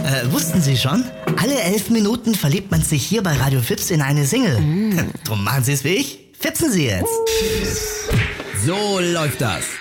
Wussten Sie schon? Alle 11 Minuten verliebt man sich hier bei Radio Fips in eine Single. Drum machen Sie es wie ich. Fipsen Sie jetzt. So läuft das.